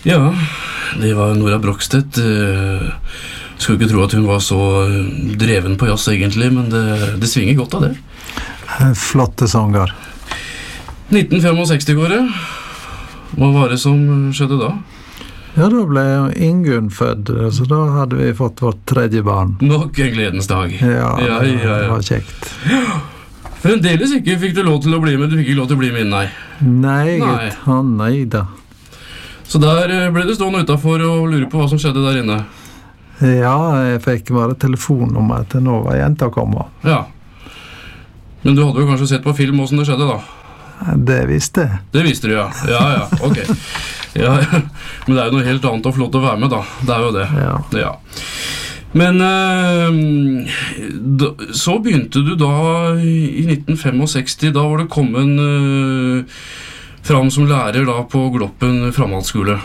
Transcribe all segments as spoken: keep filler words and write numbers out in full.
Ja, det var Nora Brogstedt. Skulle ikke tro at hun var så dreven på jazz egentlig, men det, det svinger godt av det. Flotte sanger. nitten sekstifem går det. Hva var det som skjedde da? Ja, da ble Ingunn født, så da hadde vi fått vårt tredje barn. Nok en gledens dag. Ja, ja, ja, ja. Det var kjekt. Fremdeles ikke fikk du lov til å bli med, du fikk ikke lov til å bli med inn, nei. Nei, nei. Han, nei da. Så der ble du stående utenfor og lure på hva som skjedde der inne? Ja, jeg fikk bare telefon om at nå var jenta kommet. Ja. Men du hadde jo kanskje sett på film hvordan det skjedde da? Det visste jeg. Det visste du, ja. Ja, ja, ok. Ja, men det er jo noe helt annet og flott å være med da. Det er jo det. Ja. Ja. Men eh, da, så begynte du da i nitten sekstifem, da var det kommet eh, fram som lærer da på Gloppen Framhaldsskole.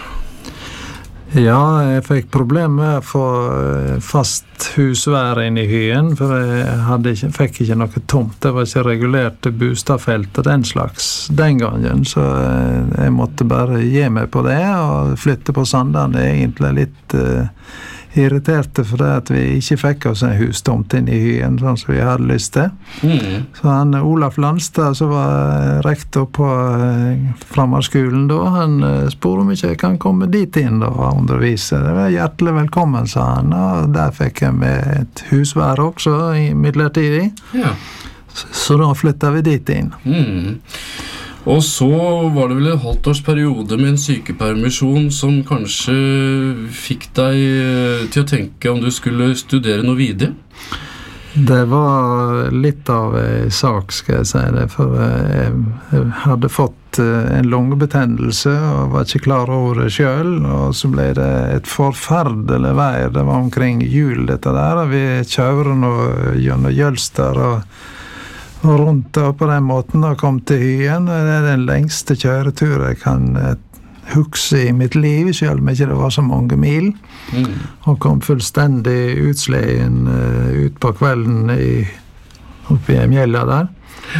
Ja, jeg fikk problem med å få fast husvær inn i hyen, for jeg hadde ikke, fikk ikke noe tomt. Det var ikke regulert bostadfelt og den slags den gangen, så jeg måtte bare gi meg på det og flytte på Sandane. Egentlig litt uh, irriterte for det at vi ikke fikk oss en hustomt inn i hyen, sånn som vi hadde lyst til. Mm. Så han, Olaf Landstad, som var rektor på uh, Framhaldsskolen da, han uh, spurte om ikke jeg kan komme dit inn da og undervise. Det var hjertelig velkommen, sa han, og der fikk jeg med et husvær også i midlertidig. Ja. Så, så da flyttet vi dit inn. Mm. Og så var det vel en halvt års periode med en sykepermisjon som kanskje fikk deg til å tenke om du skulle studere noe videre? Det var litt av en sak, skal jeg si det, for jeg, jeg hadde fått en lungebetennelse og var ikke klar over det selv, og så ble det et forferdelig vær. Det var omkring jul dette der, og vi kjører noe gjennom Jølster og og rundt og på den måten og kom til Hyen. Det er den lengste kjøretur jeg kan huske i mitt liv, selv om ikke det var så mange mil. Mm. Og kom fullstendig utsleien uh, ut på kvelden i, oppe i Mjella der.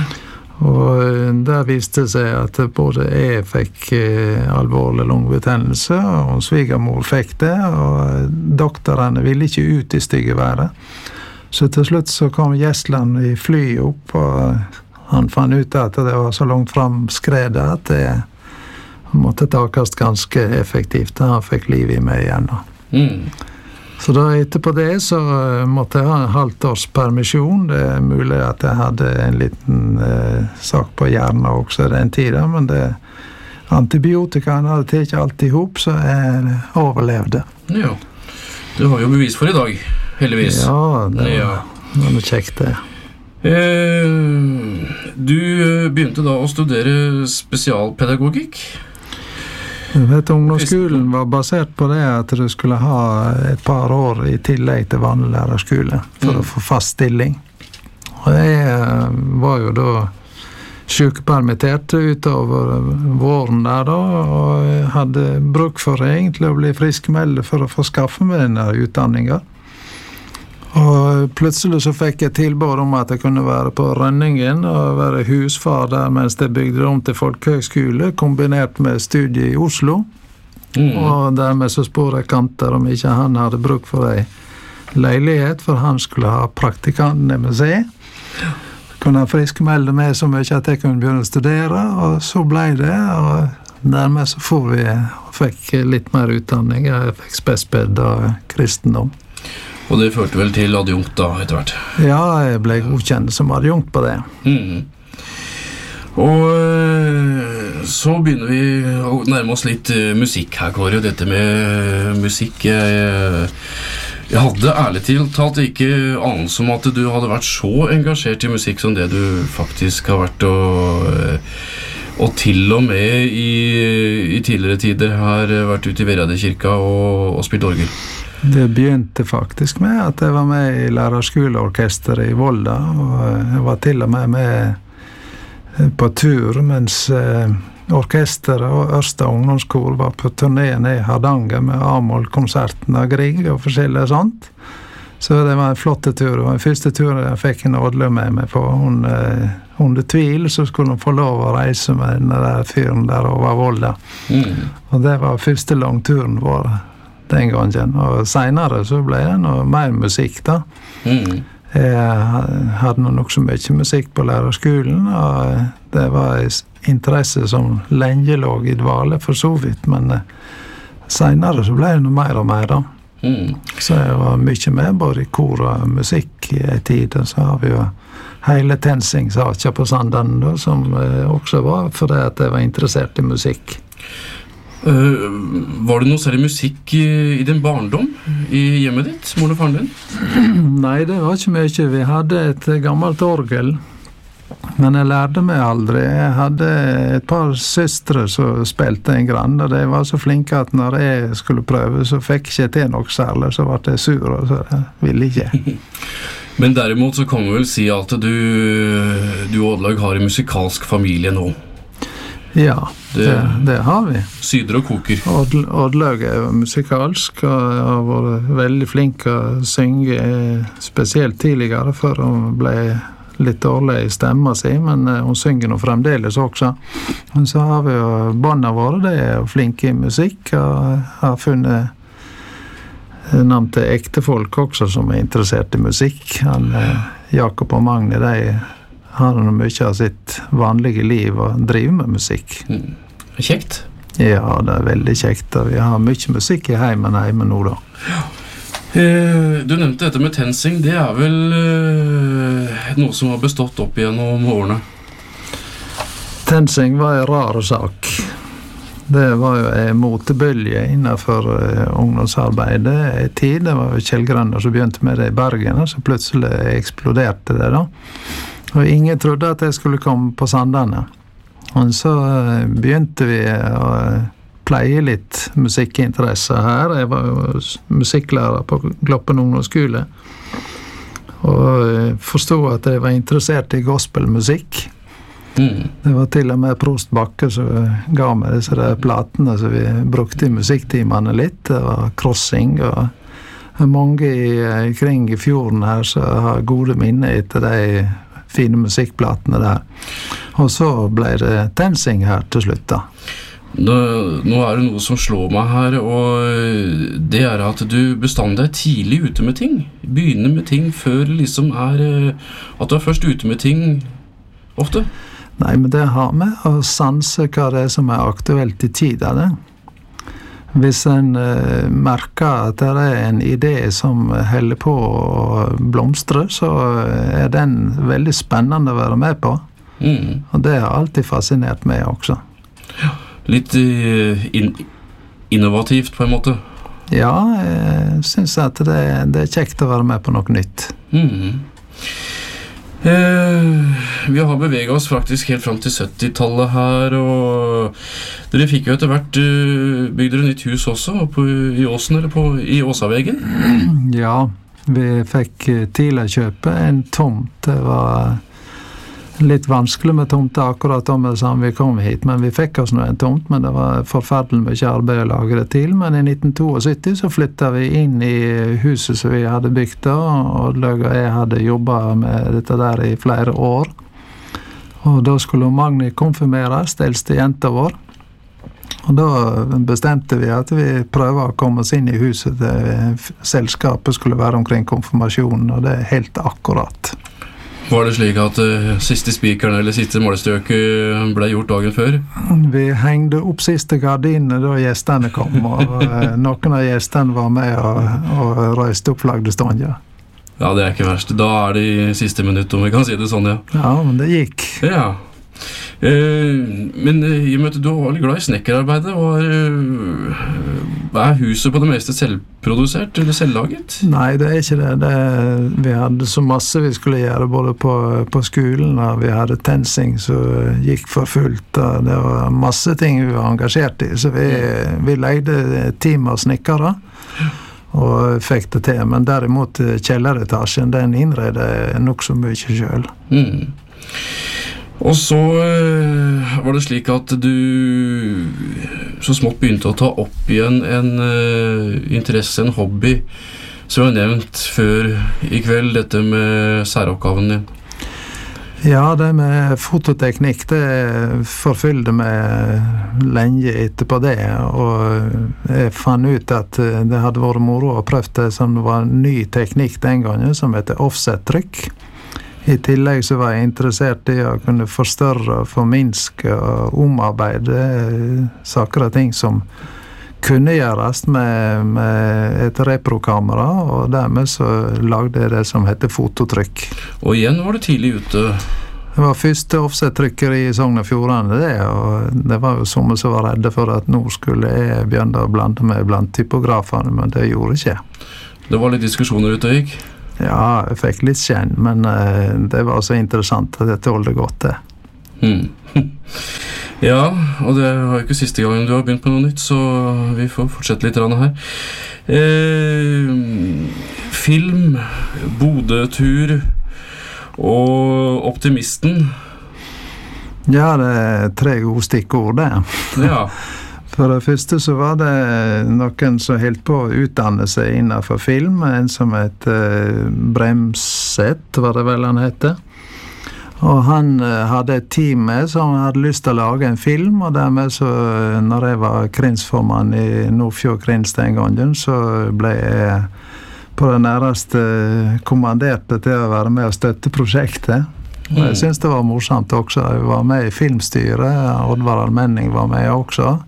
Og der viste det seg at både jeg fikk uh, alvorlig lungebetennelse, og svigermor fikk det, og doktorene ville ikke ut i stygge været. Så til slutt så kom Gjesland i fly opp, og han fann ut at det var så langt fram skredet at det måtte takast ganske effektivt. Han fikk liv i meg igjen. Mm. Så da etterpå det så måtte jeg ha en halvt års permisjon. Det er mulig at jeg hadde en liten eh, sak på hjernen også i den tiden, men det, antibiotikaen hadde tatt alt i hop, så jeg overlevde. Ja, det har jo bevis for i dag. Heldigvis. Ja, det var, ja. Det var noe kjekt det. Eh, du begynte da å studere spesialpedagogikk? Jeg vet, ungdomsskolen var basert på det at du skulle ha et par år i tillegg til vanlig lærerskole for mm. å få fast stilling. Og jeg var jo da sykepermittert utover våren der da, og jeg hadde bruk for egentlig å bli friskmeldt for å få skaffe meg denne utdanningen. Og plutselig så fikk jeg tilbud om at jeg kunne være på Rønningen og være husfar der mens jeg bygde om til folkehøgskole, kombinert med studie i Oslo. Mm. Og dermed så spør jeg Kanter om ikke han hadde bruk for en leilighet, for han skulle ha praktikantene med seg. Så kunne han friskmelde meg så mye at jeg kunne begynne å studere, og så ble det, og dermed så får vi, fikk litt mer utdanning. Jeg fikk spesped og kristendom. Og det førte vel til adjunkt da, etter hvert? Ja, jeg ble godkjent som adjunkt på det. Mm. Og så begynner vi å nærme oss litt musikk her, Kåre. Dette med musikk, jeg, jeg hadde ærlig talt ikke anelse om at du hadde vært så engasjert i musikk som det du faktisk har vært, og, og til og med i, i tidligere tider har vært ute i Veradekirka og, og spilt orgel. Det begynte faktisk med at jeg var med i lærerskoleorkesteret i Volda, og jeg var til og med med på tur mens orkesteret og Ørsta ungdomskor var på turné i Hardanger med A-moll-konserten av Grieg og forskjellig sånt. Så det var en flott tur. Det var den første turen jeg fikk en Ådle med meg på. Hun, eh, under tvil så skulle hun få lov å reise med den der fyren der over Volda. Mm. Og det var første langturen vår den gangen. Og senere så ble det noe mer musikk da. Mm. Jeg hadde nok så mye musikk på lærerskolen, og det var interesse som lenge lå i dvale for så vidt, men senere så ble det noe mer og mer da. Mm. Så jeg var mye med både i kor og musikk i en tid, og så har vi jo hele TenSing-saker på Sandane da, som også var fordi at jeg var interessert i musikk. Uh, var det noe særlig musikk i, i din barndom i hjemmet ditt, mor og faren din? Nei, det var ikke mye. Vi hadde et gammelt orgel, men jeg lærte meg aldri. Jeg hadde et par søstre som spilte en grann, og de var så flinke at når jeg skulle prøve, så fikk jeg ikke til noe særlig, så ble jeg sur, og så jeg ville ikke. Men derimot så kan vi vel si at du, du Oddlaug har en musikalsk familie nå. Ja, det, det, det har vi. Syder og koker. Oddlaug er jo musikalsk, og har vært veldig flink å synge, spesielt tidligere, før hun ble litt dårlig i stemma si, men hun synger nå fremdeles også. Men så har vi jo barna våre, de er jo flinke i musikk, og har funnet navn til ektefolk også som er interessert i musikk. Han, Jakob og Magne, de har noe mye av sitt vanlige liv og driver med musikk. Mm. Kjekt? Ja, det er veldig kjekt. Vi har mye musikk i heimen hjemme nå da. Ja. Eh, du nevnte dette med TenSing. Det er vel eh, noe som har bestått opp gjennom årene? TenSing var en rar sak. Det var jo en motebølge innenfor uh, ungdomsarbeidet i tid. Det var jo Kjell Grønner som begynte med det i Bergen, og så plutselig eksploderte det da. Og ingen trodde at jeg skulle komme på Sandane. Og så begynte vi å pleie litt musikkinteresse her. Jeg var jo musikklærer på Gloppen ungdomsskole, og forstod at jeg var interessert i gospelmusikk. Mm. Det var til og med Prost Bakke som ga meg disse der platene, så vi brukte i musikktimene litt. Det var crossing, og mange i, kring i fjorden her så har gode minner etter de fine musikkplatene der. Og så ble det TenSing her til slutt da. Nå, nå er det noe som slår meg her, og det er at du bestandig er tidlig ute med ting. Begynner med ting før liksom er at du er først ute med ting ofte. Nei, men det har med å sanse hva det er som er aktuelt i tida det. Hvis en uh, merker at det er en idé som holder på å blomstre, så er den veldig spennende å være med på. Mm. Og det har alltid fascinert meg også. Ja, litt uh, in innovativt på en måte. Ja, jeg synes at det, det er kjekt å være med på noe nytt. Mm. Eh, vi har beveget oss faktisk helt frem til syttitallet her, og dere fikk jo etter hvert uh, bygd dere nytt hus også på, i Åsen, eller på, i Åsavegen? Ja, vi fikk tidlig kjøpe en tomt. Det var litt vanskelig med tomte akkurat om det samme vi kom hit, men vi fikk oss nå en tomt, men det var forferdelig mye arbeid å lage det til. Men i nitten syttito så flyttet vi inn i huset som vi hadde bygd da, og jeg hadde jobbet med dette der i flere år. Og da skulle Magni konfirmeres, eldste jenta vår. Og da bestemte vi at vi prøver å komme oss inn i huset til selskapet skulle være omkring konfirmasjonen, og det er helt akkurat. Var det slik at uh, siste spikeren eller siste målestøket ble gjort dagen før? Vi hengde opp siste gardinene da gjestene kom, og uh, noen av gjestene var med og, og røyste opp flaggstånda. Ja, det er ikke verst. Da er det i siste minutt, om vi kan si det sånn, ja. Ja, men det gikk. Ja. Uh, men i og med at du var veldig glad i snekkerarbeidet, var, uh, er huset på det meste selvprodusert eller selvlaget? Nei, det er ikke det. det vi hadde så masse vi skulle gjøre både på, på skolen, og vi hadde TenSing som gikk for fullt, og det var masse ting vi var engasjert i, så vi, vi leide team av snekkere og fikk det til, men derimot kjelleretasjen, den innredet nok så mye selv. Mm. Og så øh, var det slik at du så smått begynte å ta opp igjen en øh, interesse, en hobby som jeg har nevnt før i kveld, dette med særoppgaven din. Ja, det med fototeknikk, det forfyllde meg lenge etterpå det, og jeg fant ut at det hadde vært moro å prøve det som var ny teknikk den gangen, som heter offset-trykk. I tillegg så var jeg interessert i å kunne forstørre, forminske og omarbeide saker og ting som kunne gjøres med, med et reprokamera, og dermed så lagde jeg det som heter fototrykk. Og igjen var du tidlig ute. Det var første offset-trykker i Sogn og Fjordane det, og det var jo somme som var redde for at nå skulle jeg begynne å blande meg blant typografene, men det gjorde ikke. Det var litt diskusjoner ute og gikk? Ja, jeg fikk litt kjenn, men uh, det var så interessant at jeg tålte godt det. Hmm. Ja, og det var jo ikke siste gangen du har begynt på noe nytt, så vi får fortsette litt her. Eh, film, Bodø-tur og Optimisten. Ja, det er tre gode stikkord det. Ja. For det første så var det noen som helt på å utdanne seg innenfor film, en som heter Bremset, var det vel han heter. Og han hadde et team med som hadde lyst til å lage en film, og dermed så, når jeg var krinsformann i Nordfjord Krins den gangen, så ble jeg på det nærmeste kommandert til å være med og støtte prosjektet. Og jeg synes det var morsomt også. Jeg var med i filmstyret, Oddvar Almenning var med også.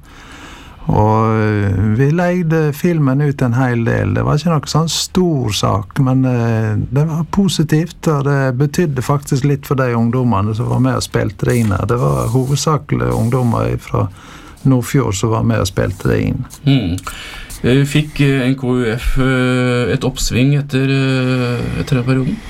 Og vi leide filmen ut en hel del. Det var ikke noe sånn stor sak, men det var positivt, og det betydde faktisk litt for de ungdommene som var med og spilte det inn. Det var hovedsakelig ungdommer fra Nordfjord som var med og spilte det inn. Mm. Fikk N K U F et oppsving etter, etter den perioden?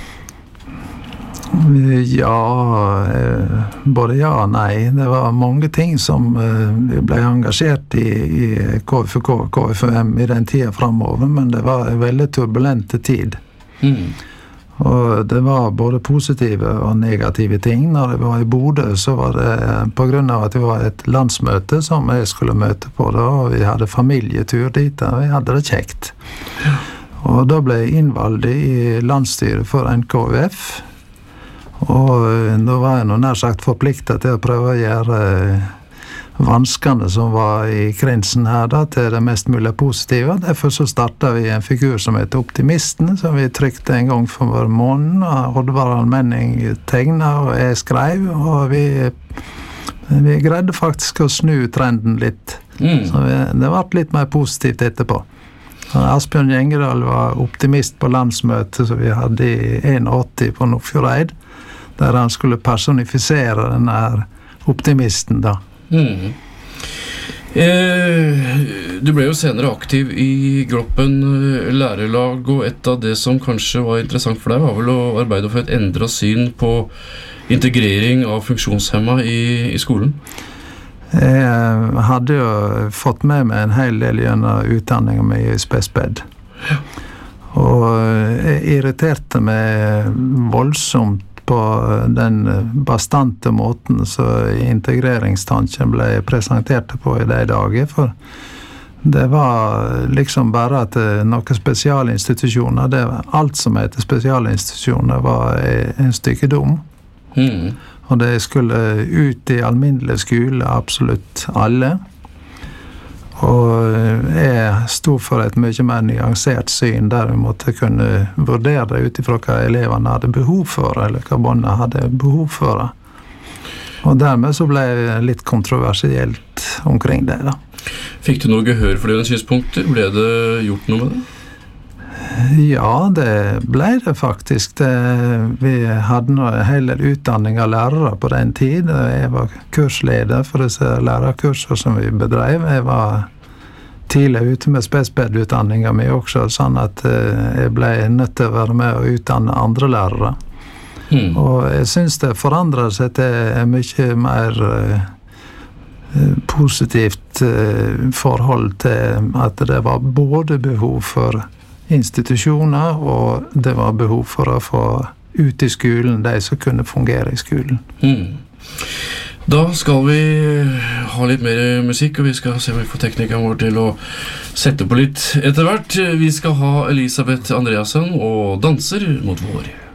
Ja, både ja og nei. Det var mange ting som vi ble engasjert i, i K F K, K F M i den tiden fremover, men det var en veldig turbulente tid. Mm. Og det var både positive og negative ting. Når jeg var i Bodø, så var det på grunn av at det var et landsmøte som jeg skulle møte på da, og vi hadde familietur dit, og vi hadde det kjekt. Og da ble jeg innvalgt i landsstyret for N K U F, og da var jeg nå nær sagt forpliktet til å prøve å gjøre vanskene som var i krinsen her da, til det mest mulig positive. Derfor så startet vi en figur som heter Optimisten, som vi trykte en gang for hver måned, og Oddvar Almenning tegnet, og jeg skrev, og vi, vi greide faktisk å snu trenden litt. Mm. Så vi, det ble litt mer positivt etterpå. Asbjørn Gjengedal var optimist på landsmøtet som vi hadde i åttien på Nordfjordeid, der han skulle personifisere den her optimisten da. Mm. Eh, du ble jo senere aktiv i Gloppen lærerlag, og et av det som kanskje var interessant for deg var vel å arbeide for et endret syn på integrering av funksjonshemma i, i skolen? Jeg hadde jo fått med meg en hel del gjennom utdanningen med i spesped. Ja. Og jeg irriterte meg voldsomt på den bastante måten så integreringstanken ble presentert på i de dager, for det var liksom bare at noen spesialinstitusjoner, det var, alt som heter spesialinstitusjoner var en stykkedom. Mm. Og det skulle ut i alminnelig skole, absolutt alle. Og jeg stod for et mye mer nyansert syn der vi måtte kunne vurdere det utifra hva elevene hadde behov for, eller hva barna hadde behov for. Og dermed så ble det litt kontroversielt omkring det da. Fikk du noe gehør for dine synspunkter? Ble det gjort noe med det? Ja, det ble det faktisk. Det, vi hadde en hel del utdanning av lærere på den tid. Jeg var kursleder for disse lærerkurser som vi bedrev. Jeg var tidlig ute med spesped-utdanningen min også, sånn at jeg ble nødt til å være med og utdanne andre lærere. Mm. Og jeg synes det forandret seg til mye mer positivt forhold til at det var både behov for institusjoner, og det var behov for å få ut i skolen de som kunne fungere i skolen. Mm. Da skal vi ha litt mer musikk, og vi skal se om vi får teknikeren vår til å sette på litt etter hvert. Vi skal ha Elisabeth Andreassen og Danser mot vår.